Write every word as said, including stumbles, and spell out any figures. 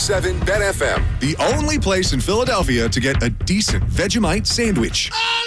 seven Bet F M, the only place in Philadelphia to get a decent Vegemite sandwich.